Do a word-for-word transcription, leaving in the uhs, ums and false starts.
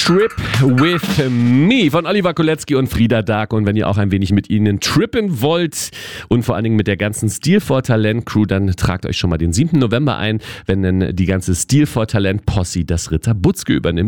Trip with Me von Oliver Kolecki und Frida Dark. Und wenn ihr auch ein wenig mit ihnen trippen wollt und vor allen Dingen mit der ganzen Stil for Talent Crew, dann tragt euch schon mal den siebten November ein, wenn dann die ganze Stil for Talent Posse das Ritter Butzke übernimmt.